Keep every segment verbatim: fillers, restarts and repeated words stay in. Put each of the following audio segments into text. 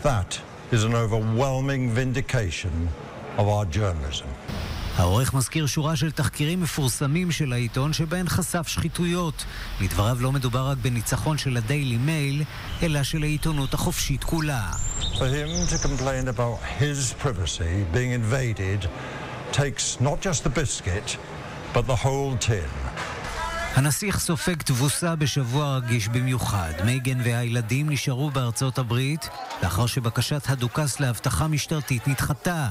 That is an overwhelming vindication of our journalism. העורך מזכיר שורה של תחקירים מפורסמים של העיתון שבהן חשף שחיתויות. לדבריו לא מדובר רק בניצחון של הדיילי מייל, אלא של העיתונות החופשית כולה. For him to complain about his privacy being invaded takes not just the biscuit, but the whole tin. הנסיך סופג תבוסה בשבוע רגיש במיוחד. מייגן והילדים נשארו בארצות הברית, לאחר שבקשת הדוכס להבטחה משטרתית נדחתה.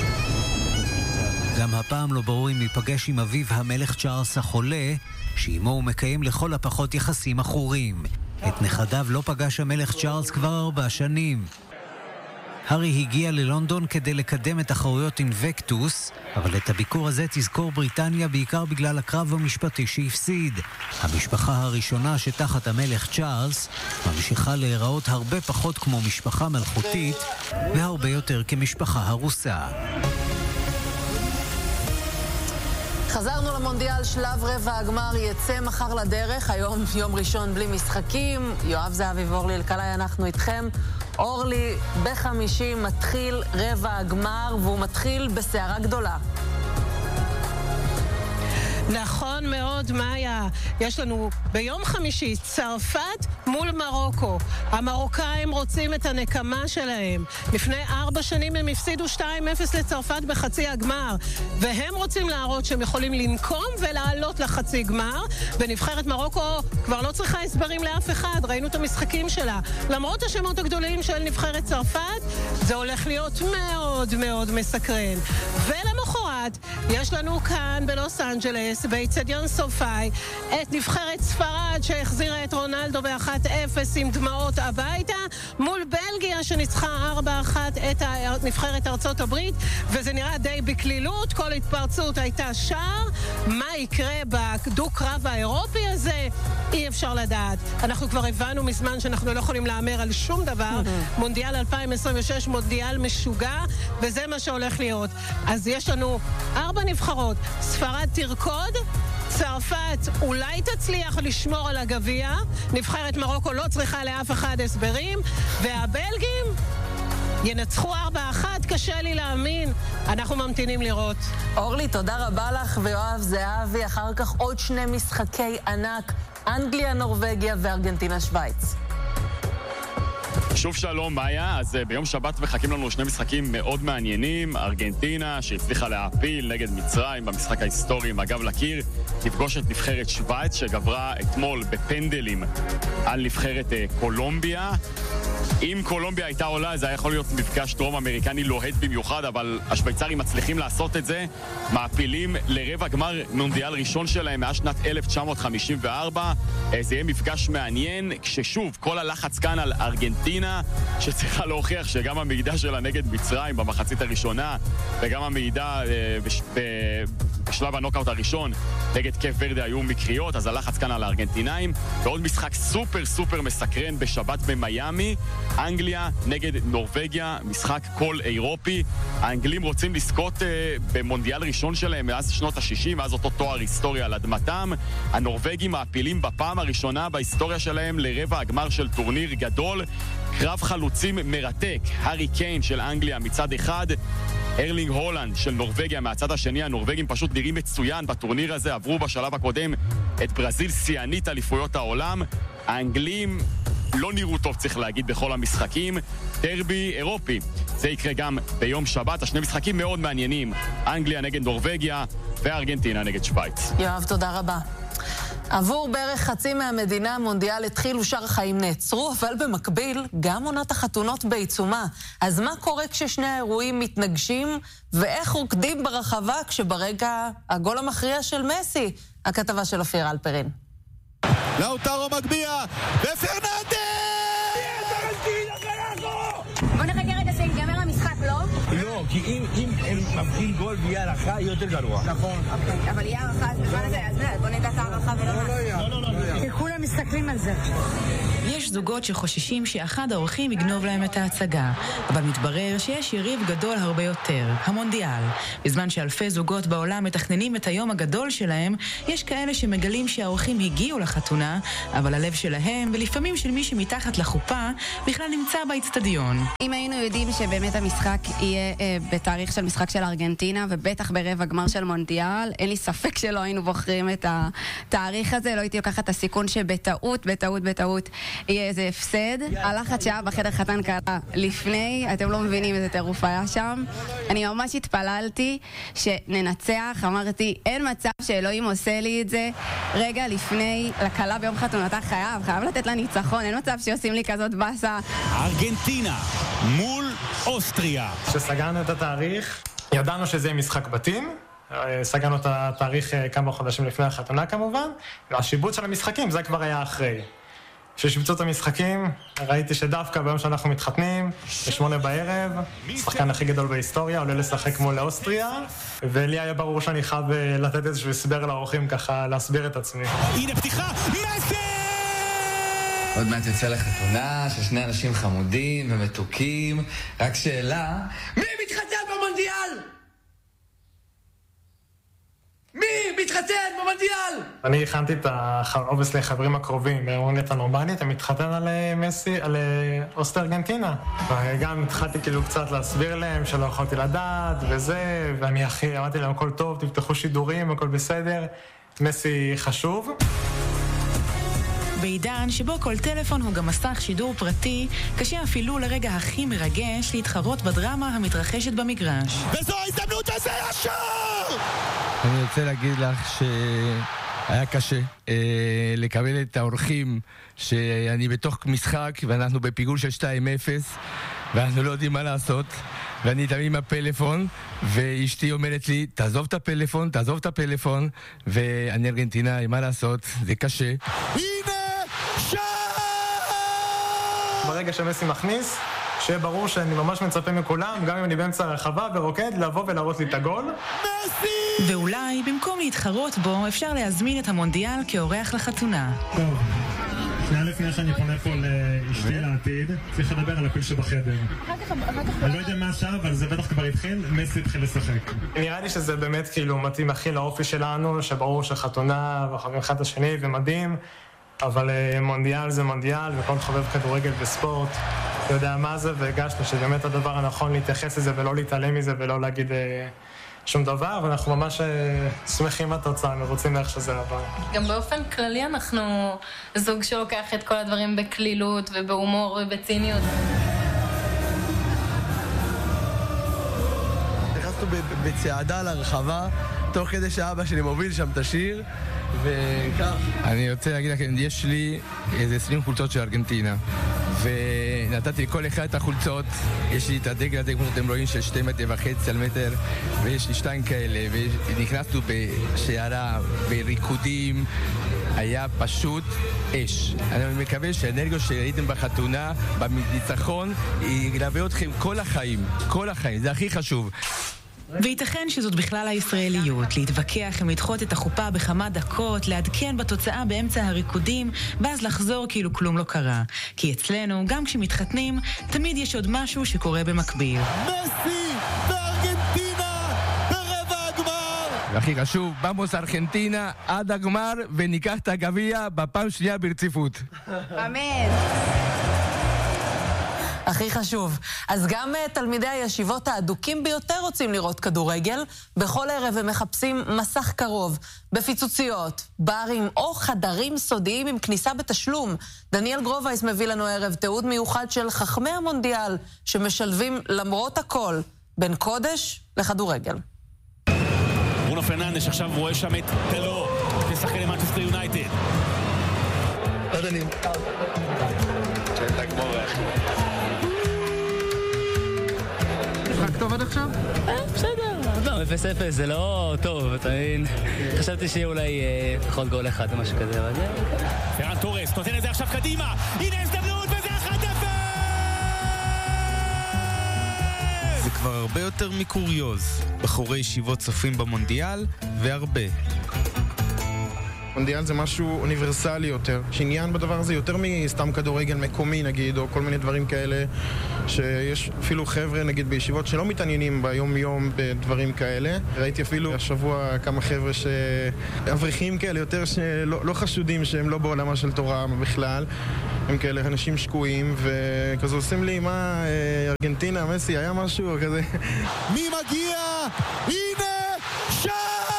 גם הפעם לא ברור אם ייפגש עם אביו המלך צ'ארלס החולה, שעימו הוא מקיים לכל הפחות יחסים אחורים. את נכדיו לא פגש המלך צ'ארלס כבר ארבע שנים. הארי הגיע ללונדון כדי לקדם את תחרויות אינבקטוס, אבל את הביקור הזה תזכור בריטניה בעיקר בגלל הקרב המשפטי שהפסיד. המשפחה הראשונה שתחת המלך צ'ארלס ממשיכה להיראות הרבה פחות כמו משפחה מלכותית והרבה יותר כמשפחה הרוסה. חזרנו למונדיאל, שלב רבע הגמר יצא מחר לדרך, היום יום ראשון בלי משחקים. יואב זהבי ואורלי אלקלעי, אנחנו איתכם. אורלי, בחמישי מתחיל רבע הגמר, והוא מתחיל בסערה גדולה. נכון מאוד, מאיה. יש לנו ביום חמישי צרפת מול מרוקו. המרוקאים רוצים את הנקמה שלהם. לפני ארבע שנים הם הפסידו שתיים אפס לצרפת בחצי הגמר, והם רוצים להראות שהם יכולים לנקום ולעלות לחצי גמר. ונבחרת מרוקו כבר לא צריכה הסברים לאף אחד, ראינו את המשחקים שלה. למרות השמות הגדולים של נבחרת צרפת, זה הולך להיות מאוד מאוד מסקרן. ולמחרת יש לנו כאן בלוס אנג'לס, באצטדיון סופי, את נבחרת ספרד שהחזירה את רונלדו ב-אחת אפס עם דמעות הביתה, מול בלגיה שניצחה ארבע אחת את נבחרת ארצות הברית, וזה נראה די בקלילות, כל התפרצות הייתה שער. מה יקרה בדו קרב האירופי הזה? אי אפשר לדעת. אנחנו כבר הבנו מזמן שאנחנו לא יכולים לאמר על שום דבר. מונדיאל אלפיים עשרים ושש מונדיאל משוגע, וזה מה שהולך להיות. אז יש לנו ארבע נבחרות. ספרד תרקוד, צרפת אולי תצליח לשמור על הגביע, נבחרת מרוקו לא צריכה לאף אחד הסברים, והבלגים ינצחו ארבע אחת, קשה לי להאמין. אנחנו ממתינים לראות. אורלי, תודה רבה לך, ויואב זהבי. אחר כך עוד שני משחקי ענק, אנגליה, נורווגיה וארגנטינה, שוויץ. שוב שלום, מאיה. אז ביום שבת מחכים לנו שני משחקים מאוד מעניינים. ארגנטינה, שהצליחה להעפיל נגד מצרים במשחק ההיסטורי עם הגב לקיר, תפגוש את נבחרת שוויץ, שגברה אתמול בפנדלים על נבחרת קולומביה. אם קולומביה הייתה עולה, זה היה יכול להיות מפגש דרום אמריקני לוהט במיוחד, אבל השוויצרים מצליחים לעשות את זה. מעפילים לרבע גמר מונדיאל ראשון שלהם מאז שנת אלף תשע מאות חמישים וארבע. זה יהיה מפגש מעניין, כששוב, כל הלחץ כאן על ארגנטינה, שצריכה להוכיח שגם המעידה שלה נגד מצרים במחצית הראשונה, וגם המעידה בש... בשלב הנוקאוט הראשון נגד קייפ ורדה היו מקריות, אז הלחץ כאן על הארגנטינאים. ועוד משחק סופר סופר מסקרן בשבת במיימי, אנגליה נגד נורווגיה, משחק כל אירופי. האנגלים רוצים לזכות uh, במונדיאל ראשון שלהם מאז שנות ה-שישים, מאז אותו תואר היסטוריה על אדמתם. הנורווגים מעפילים בפעם הראשונה בהיסטוריה שלהם לרבע הגמר של טורניר גדול. קרב חלוצים מרתק, הארי קיין של אנגליה מצד אחד, ארלינג הולנד של נורווגיה מהצד השני. הנורווגים פשוט נראים מצוין בטורניר הזה, עברו בשלב הקודם את ברזיל, שיאנית אליפויות העולם. האנגלים לא נראו טוב, צריך להגיד, בכל המשחקים. דרבי אירופי, זה יקרה גם ביום שבת. השני משחקים מאוד מעניינים, אנגליה נגד נורווגיה וארגנטינה נגד שוויץ. יואב, תודה רבה. עבור בערך חצי מהמדינה המונדיאל התחילו, שאר החיים נעצרו, אבל במקביל גם עונת החתונות בעיצומה. אז מה קורה כששני האירועים מתנגשים, ואיך רוקדים ברחבה כשברגע הגול המכריע של מסי? הכתבה של אופיר אלפרין. לאוטרו מגביה, ופרננדס! בוא נחכה רגע שיגמר המשחק, לא? לא, לא, כי אם הם מבחין גול בלי הערכה, יהיה יותר גרוע. נכון. אבל יהיה הערכה, אז בזמן הזה, אז בוא נדע את הערכה ולא. לא, לא, לא. כי כולם מסתכלים על זה. יש זוגות שחוששים שאחד האורחים יגנוב להם את ההצגה, אבל מתברר שיש יריב גדול הרבה יותר, המונדיאל. בזמן שאלפי זוגות בעולם מתכננים את היום הגדול שלהם, יש כאלה שמגלים שהאורחים הגיעו לחתונה, אבל הלב שלהם, ולפעמים של מי שמתחת לחופה, בכלל נמצא באצטדיון. אם היינו יודעים שבאמת המשחק יהיה אה, בתאריך של משחק של ארגנטינה, ובטח ברבע גמר של מונדיאל, אין לי ספק שלא היינו בוחרים את התאריך הזה, לא הייתי לוקחת את הסיכון שבטעות, בטעות, בטעות, יהיה איזה הפסד. הלחץ שהיה בחדר חתן קרה לפני, אתם לא מבינים איזה טירוף היה שם. אני ממש התפללתי שננצח, אמרתי, אין מצב שאלוהים עושה לי את זה. רגע לפני, לקלה ביום חתונתה חייב, חייב לתת לה ניצחון, אין מצב שעושים לי כזאת בסה. ארגנטינה מול אוסטריה. כשסגרנו את התאריך, ידענו שזה יהיה משחק בתים. סגרנו את התאריך כמה חודשים לפני החתונה כמובן, והשיבוץ של המשחקים זה כבר היה אחרי. כששיבצו את המשחקים, ראיתי שדווקא ביום שאנחנו מתחתנים, בשמונה בערב, השחקן הכי גדול בהיסטוריה, עולה לשחק מול אוסטריה, ולי היה ברור שאני חייב לתת איזשהו הסבר לאורחים ככה, להסביר את עצמי. הנה פתיחה, מסי! עוד מעט יוצא לחתונה, של שני אנשים חמודים ומתוקים, רק שאלה, מי מתחתן במונדיאל? מי מתחתן במונדיאל? אני הכנתי את החברים החברים הקרובים, אומרים לי, אתה נורמלי, אתה מתחתן על מסי, על אוסטר ארגנטינה. וגם התחלתי כאילו קצת להסביר להם שלא יכולתי לדעת וזה, ואני הכי, אמרתי להם, הכל טוב, תפתחו שידורים, הכל בסדר, מסי חשוב. בעידן שבו כל טלפון הוא גם מסך שידור פרטי, קשה אפילו לרגע הכי מרגש להתחרות בדרמה המתרחשת במגרש. וזו ההזדמנות הזה ישר! אני רוצה להגיד לך שהיה קשה אה, לקבל את האורחים שאני בתוך משחק ואנחנו בפיגור של שתיים אפס ואנחנו לא יודעים מה לעשות ואני תמיד עם הפלאפון ואשתי אומרת לי תעזוב את הפלאפון, תעזוב את הפלאפון ואני ארגנטינאי, מה לעשות? זה קשה. הנה שער! ברגע שמסי מכניס, שיהיה ברור שאני ממש מצפה מכולם, גם אם אני באמצע הרחבה ורוקד, לבוא ולהראות לי את הגול. מסי! ואולי במקום להתחרות בו אפשר להזמין את המונדיאל כאורח לחתונה. טוב, שנייה לפני שאני פונה פה לאשתי לעתיד, צריך לדבר על הפיל שבחדר. אני לא יודע מה השעה, אבל זה בטח כבר התחיל, מסי התחיל לשחק. נראה לי שזה באמת כאילו מתאים הכי לאופי שלנו, שברור שחתונה וחברים אחד השני ומדהים, אבל מונדיאל זה מונדיאל, וכל חובב כדורגל וספורט יודע מה זה, והגשנו שבאמת הדבר הנכון להתייחס לזה ולא להתעלם מזה ולא להגיד שום דבר, ואנחנו ממש שמחים מהתוצאה, מרוצים איך שזה עבר. גם באופן כללי אנחנו זוג שלוקח את כל הדברים בכלילות ובהומור ובציניות. נכנסנו בצעדה לרחבה, תוך כדי שאבא שלי מוביל שם את השיר, וכך. אני רוצה להגיד לכם, יש לי איזה עשרים חולצות של ארגנטינה, ונתתי לכל אחד את החולצות. יש לי את הדגל הזה, כמו שאתם רואים, של שתי מטר וחצי על מטר, ויש לי שתיים כאלה, ונכנסנו בשערה, בריקודים, היה פשוט אש. אני מקווה שהאנרגיות שראיתם בחתונה, בניצחון, ילווה אתכם כל החיים, כל החיים, זה הכי חשוב. וייתכן שזאת בכלל הישראליות, להתווכח עם לדחות את החופה בכמה דקות, לעדכן בתוצאה באמצע הריקודים, ואז לחזור כאילו כלום לא קרה. כי אצלנו, גם כשמתחתנים, תמיד יש עוד משהו שקורה במקביל. מסי וארגנטינה ברבע הגמר! והכי חשוב, במוס ארגנטינה עד הגמר, וניקח את הגביע בפעם שנייה ברציפות. אמן! הכי חשוב. אז גם uh, תלמידי הישיבות האדוקים ביותר רוצים לראות כדורגל. בכל ערב הם מחפשים מסך קרוב, בפיצוציות, ברים או חדרים סודיים עם כניסה בתשלום. דניאל גרובייס מביא לנו ערב תיעוד מיוחד של חכמי המונדיאל, שמשלבים למרות הכל בין קודש לכדורגל. ברונו פרננדש עכשיו רואה שם את טלו, כשחקן למנצ'סטר יונייטד. לא דנים. שאתה גמור אחי. משחק טוב עד עכשיו? בסדר, לא, אפס אפס זה לא טוב, אתה מבין? חשבתי שיהיה אולי פחות גול אחד או משהו כזה, אבל זה... פרן טורס, נותן את זה עכשיו קדימה, הנה הזדמנות וזה אחת אפס! זה כבר הרבה יותר מקוריוז. בחורי ישיבות צופים במונדיאל, והרבה. מונדיאל זה משהו אוניברסלי יותר, שעניין בדבר הזה יותר מסתם כדורגל מקומי נגיד, או כל מיני דברים כאלה, שיש אפילו חבר'ה נגיד בישיבות שלא מתעניינים ביום יום בדברים כאלה. ראיתי אפילו השבוע כמה חבר'ה שאברכים כאלה יותר שלא לא חשודים שהם לא בעולמה של תורה בכלל, הם כאלה אנשים שקועים, וכזה עושים לי מה, ארגנטינה, מסי, היה משהו כזה. מי מגיע? הנה שער!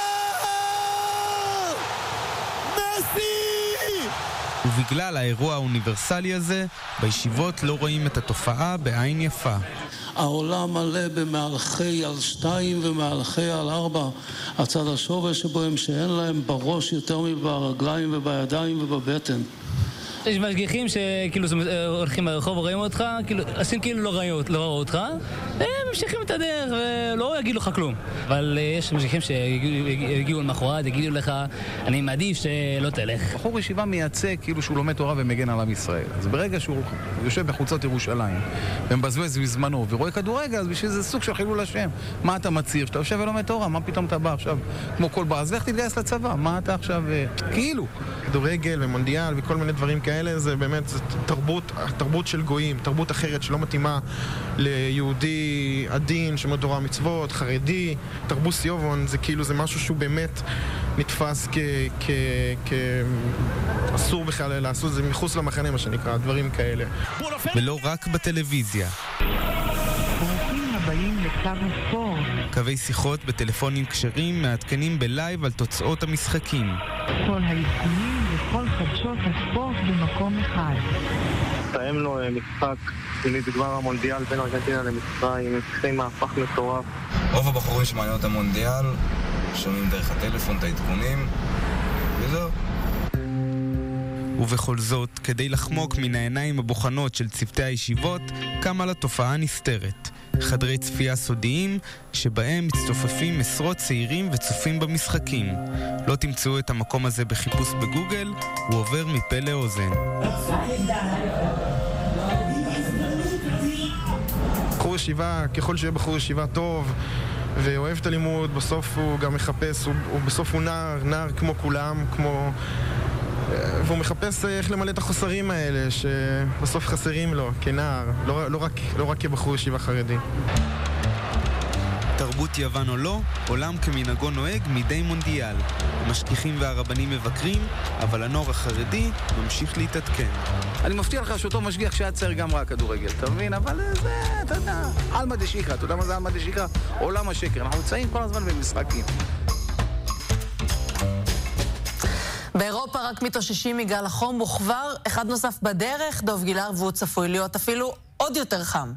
ובגלל האירוע האוניברסלי הזה, בישיבות לא רואים את התופעה בעין יפה. העולם מלא במהלכי על שתיים ומהלכי על ארבע. הצד השורש שבו הם שאין להם בראש יותר מברגליים ובידיים ובבטן. יש משגיחים שכאילו הולכים ברחוב ורואים אותך, כאילו, עושים כאילו לא ראו, לא ראו אותך, הם ממשיכים את הדרך ולא יגידו לך כלום. אבל יש משגיחים שיגיעו למחרת, יגידו לך, אני מעדיף שלא תלך. בחור ישיבה מייצג כאילו שהוא לומד תורה ומגן על עם ישראל. אז ברגע שהוא יושב בחוצות ירושלים ומבזבז בזמנו ורואה כדורגל, אז בשביל זה סוג של חילול השם. מה אתה מצהיר? שאתה יושב ולומד תורה, מה פתאום אתה בא עכשיו כמו כל בא? אז לך תתגייס לצבא, מה אתה עכשיו כאילו? כדורגל ומונדיאל וכל מיני דברים כאלה, זה באמת זה תרבות, תרבות של גויים, תרבות אחרת שלא מתאימה ליהודי עדין שמות תורה מצוות, חרדי. תרבות סיובון זה כאילו זה משהו שהוא באמת נתפס כ כ כ אסור בכלל לעשות, זה מחוץ למחנה מה שנקרא, דברים כאלה. ולא רק בטלוויזיה. ברוכים הבאים לקו הספורט. קווי שיחות בטלפונים כשרים מעדכנים בלייב על תוצאות המשחקים. כל העדכונים וכל חדשות הספורט במקום אחד. סיימנו משחק לגמר המונדיאל בין ארגנטינה למצרים, משחקי מהפך מטורף. רוב הבחורים שמעניין את המונדיאל שומעים דרך הטלפון את העדכונים וזהו. ובכל זאת, כדי לחמוק מן העיניים הבוחנות של צוותי הישיבות, קמה לתופעה נסתרת. חדרי צפייה סודיים, שבהם מצטופפים עשרות צעירים וצופים במשחקים. לא תמצאו את המקום הזה בחיפוש בגוגל, הוא עובר מפה לאוזן. בחור ישיבה, ככל שיהיה בחור ישיבה טוב ואוהב את הלימוד, בסוף הוא גם מחפש, הוא, הוא בסוף הוא נער, נער כמו כולם, כמו... והוא מחפש איך למלא את החוסרים האלה שבסוף חסרים לו כנער, לא, לא, רק, לא רק כבחור ישיבה חרדי. תרבות יוון או לא, עולם כמנהגו נוהג מדי מונדיאל. המשגיחים והרבנים מבקרים, אבל הנוער החרדי ממשיך להתעדכן. אני מבטיח לך שאותו משגיח שהיה צייר גם רק כדורגל, אתה מבין? אבל זה, אתה יודע, אלמה דשיקרא, אתה יודע מה זה אלמה דשיקרא? עולם השקר, אנחנו נמצאים כל הזמן במשחקים. באירופה רק מתאוששים מגל החום, וכבר אחד נוסף בדרך, דוב גילהר, והוא צפוי להיות אפילו עוד יותר חם.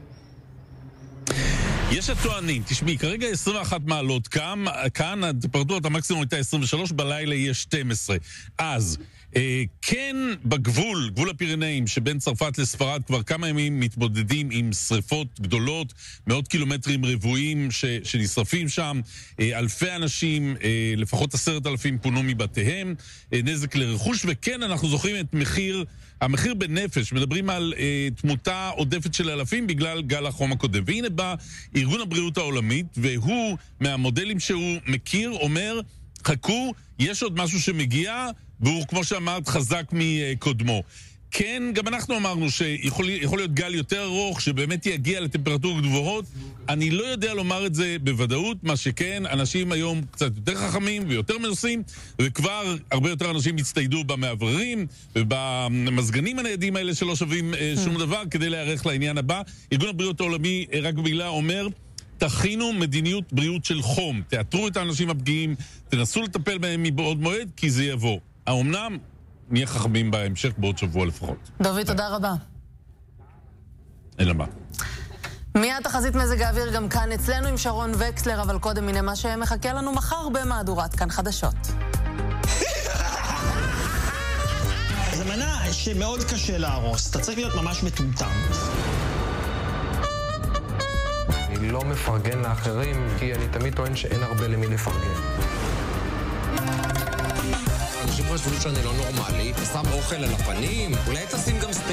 יש הטוענים, תשמעי, כרגע עשרים ואחת מעלות כאן, כאן הטמפרטורת המקסימום הייתה עשרים ושלוש, בלילה יהיה שתים עשרה. אז, אה, כן בגבול, גבול הפירנאים, שבין צרפת לספרד, כבר כמה ימים מתמודדים עם שריפות גדולות, מאות קילומטרים רבועים ש, שנשרפים שם, אה, אלפי אנשים, אה, לפחות עשרת אלפים פונו מבתיהם, אה, נזק לרכוש, וכן אנחנו זוכרים את מחיר, המחיר בנפש, מדברים על אה, תמותה עודפת של אלפים בגלל גל החום הקודם. והנה בא ארגון הבריאות העולמית, והוא, מהמודלים שהוא מכיר, אומר, חכו, יש עוד משהו שמגיע, והוא, כמו שאמרת, חזק מקודמו. כן, גם אנחנו אמרנו שיכול יכול להיות גל יותר ארוך, שבאמת יגיע לטמפרטורות גבוהות. אני לא יודע לומר את זה בוודאות, מה שכן, אנשים היום קצת יותר חכמים ויותר מנוסים, וכבר הרבה יותר אנשים הצטיידו במעבררים ובמזגנים הניידים האלה שלא שווים שום דבר, כדי להיערך לעניין הבא. ארגון הבריאות העולמי, רק במילה, אומר, תכינו מדיניות בריאות של חום, תאתרו את האנשים הפגיעים, תנסו לטפל בהם מבעוד מועד, כי זה יבוא. האומנם נהיה חכמים בהמשך בעוד שבוע לפחות. דוד, תודה רבה. אלא מה. מיד תחזית מזג האוויר גם כאן אצלנו עם שרון וקסלר, אבל קודם הנה מה שמחכה לנו מחר במהדורת כאן חדשות. זה מנה שמאוד קשה להרוס, אתה צריך להיות ממש מטומטם. אני לא מפרגן לאחרים, כי אני תמיד טוען שאין הרבה למי לפרגן. אנשים חושבים שאני לא נורמלי, שם אוכל על הפנים, אולי תשים גם סטייק.